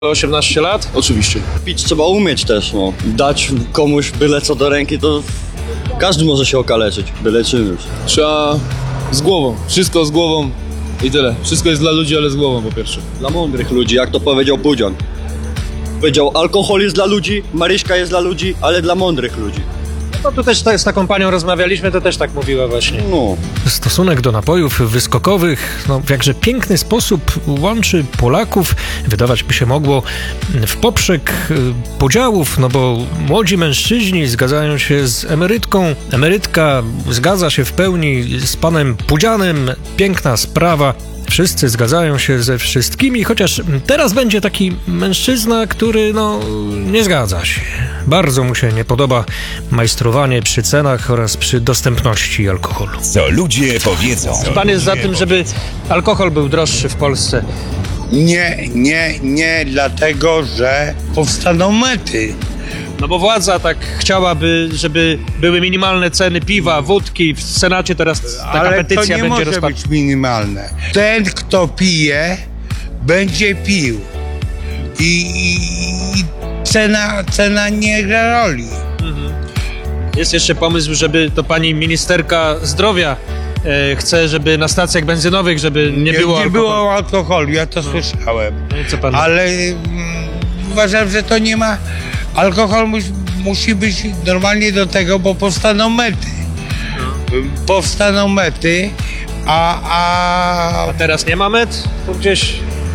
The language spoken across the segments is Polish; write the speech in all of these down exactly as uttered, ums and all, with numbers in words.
osiemnaście lat? Oczywiście. Pić trzeba umieć też, no. Dać komuś byle co do ręki, to każdy może się okaleczyć, byle czymś. Trzeba z głową, wszystko z głową i tyle. Wszystko jest dla ludzi, ale z głową po pierwsze. Dla mądrych ludzi, jak to powiedział Budzian. Powiedział, alkohol jest dla ludzi, Maryśka jest dla ludzi, ale dla mądrych ludzi. No tu też z taką panią rozmawialiśmy, to też tak mówiła właśnie. No. Stosunek do napojów wyskokowych no, w jakże piękny sposób łączy Polaków, wydawać by się mogło, w poprzek podziałów, no bo młodzi mężczyźni zgadzają się z emerytką, emerytka zgadza się w pełni z panem Pudzianem, piękna sprawa. Wszyscy zgadzają się ze wszystkimi, chociaż teraz będzie taki mężczyzna, który no nie zgadza się. Bardzo mu się nie podoba majstrowanie przy cenach oraz przy dostępności alkoholu. Co ludzie powiedzą. Pan jest za tym, żeby alkohol był droższy w Polsce. Nie, nie, nie, dlatego, że powstaną mety. No bo władza tak chciałaby, żeby były minimalne ceny piwa, wódki. W Senacie teraz taka Ale petycja to nie będzie może rozpatrzona. być minimalne. Ten, kto pije, będzie pił. I, i, i cena, cena nie gra roli. Jest jeszcze pomysł, żeby to pani ministerka zdrowia e, chce, żeby na stacjach benzynowych, żeby nie, Nie, było nie alkoholu. było alkoholu, ja to słyszałem. No i co pan? Ale mm, uważam, że to nie ma... Alkohol mus, musi być normalnie do tego, bo powstaną mety. Powstaną mety, a... a... A teraz nie ma met? To gdzieś...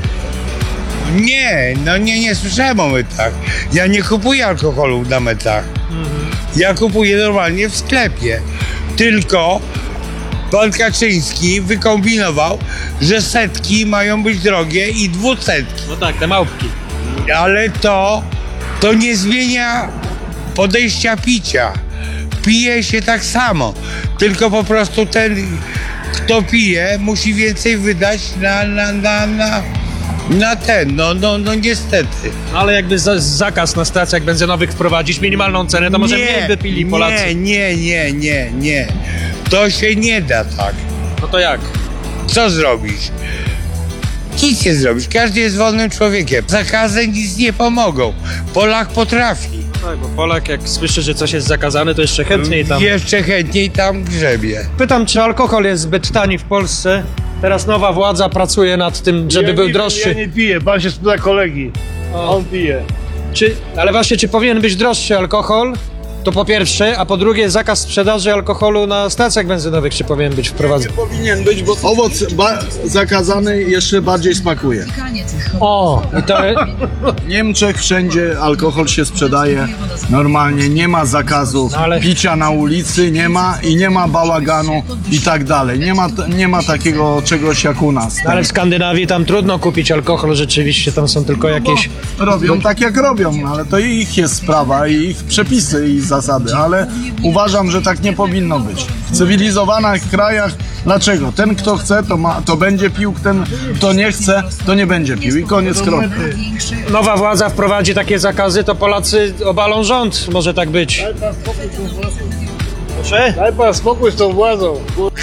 Nie, no nie, nie słyszałem o metach. Ja nie kupuję alkoholu na metach. Ja kupuję normalnie w sklepie. Tylko pan Kaczyński wykombinował, że setki mają być drogie i dwusetki. No tak, te małpki. Ale to, to nie zmienia podejścia picia. Pije się tak samo. Tylko po prostu ten, kto pije, musi więcej wydać na, na, na, na, na ten. No, no, no niestety. No ale jakby za, zakaz na stacjach benzynowych wprowadzić, minimalną cenę, to może mniej by pili Polacy. Nie, nie, nie, nie, nie. To się nie da tak. No to jak? Co zrobić? Nic nie zrobisz. Każdy jest wolnym człowiekiem. Zakazy nic nie pomogą. Polak potrafi. Tak, bo Polak jak słyszy, że coś jest zakazane, to jeszcze chętniej tam... Jeszcze chętniej tam grzebie. Pytam, czy alkohol jest zbyt tani w Polsce? Teraz nowa władza pracuje nad tym, żeby ja był nie, droższy. Ja nie piję, pan się spyta kolegi. O. On pije. Czy, ale właśnie, czy powinien być droższy alkohol? To po pierwsze, a po drugie zakaz sprzedaży alkoholu na stacjach benzynowych, czy powinien być wprowadzony? Powinien być, bo owoc ba- zakazany jeszcze bardziej smakuje. O, i to... W Niemczech wszędzie alkohol się sprzedaje normalnie, nie ma zakazu No ale- picia na ulicy, nie ma i nie ma bałaganu i tak dalej. Nie ma, nie ma takiego czegoś jak u nas. Ale w Skandynawii tam trudno kupić alkohol, rzeczywiście, tam są tylko jakieś... Robią tak jak robią, no, ale to ich jest sprawa i ich przepisy i zasady, ale uważam, że tak nie powinno być. W cywilizowanych krajach, dlaczego? Ten, kto chce, to, ma, to będzie pił, ten, kto nie chce, to nie będzie pił i koniec kropka. Nowa władza wprowadzi takie zakazy, to Polacy obalą rząd, może tak być. Proszę? Daj pan spokój z tą władzą.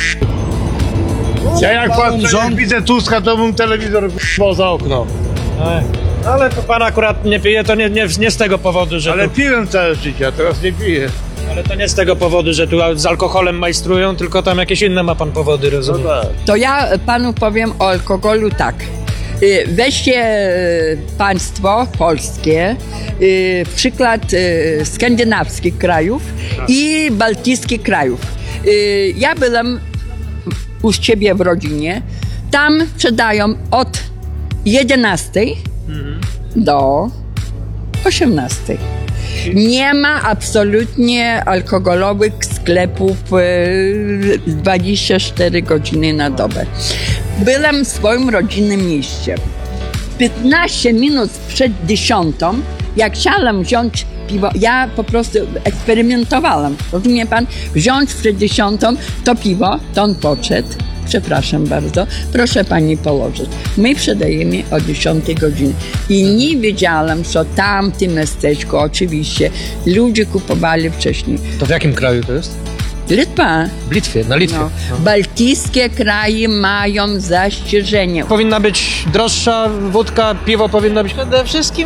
Ja jak pan Rząd- widzę Tuska, to bym telewizor k***ał za okno. Ale to pan akurat nie pije, to nie, nie, nie z tego powodu, że Ale tu, piłem całe życie, a teraz nie piję. ale to nie z tego powodu, że tu z alkoholem majstrują, tylko tam jakieś inne ma pan powody, rozumiem. To ja panu powiem o alkoholu tak. Y, Weźcie y, państwo polskie, y, przykład y, skandynawskich krajów i bałtyckich krajów. Y, Ja byłam u siebie w rodzinie. Tam sprzedają od jedenastej do osiemnastej. Nie ma absolutnie alkoholowych sklepów y, dwadzieścia cztery godziny na dobę. Byłam w swoim rodzinnym mieście. piętnaście minut przed dziesiątą, jak chciałam wziąć piwo, ja po prostu eksperymentowałam. Rozumie pan? Wziąć przed dziesiątą to piwo, to on podszedł. Przepraszam bardzo, proszę pani położyć. My sprzedajemy o dziesiątej godzinie. I nie wiedziałam, co tam w tym miasteczku, oczywiście, ludzie kupowali wcześniej. To w jakim kraju to jest? Litwa. W Litwie, na Litwie. No. Bałtyckie kraje mają zastrzeżenie. Powinna być droższa wódka, piwo powinno być przede wszystkim